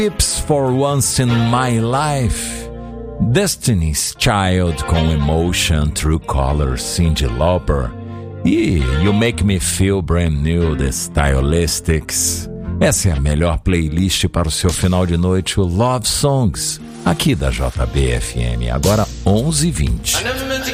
Tips for Once in My Life, Destiny's Child com Emotion, True Colors, Cyndi Lauper e You Make Me Feel Brand New, The Stylistics. Essa é a melhor playlist para o seu final de noite, o Love Songs, aqui da JBFM, agora 11h20.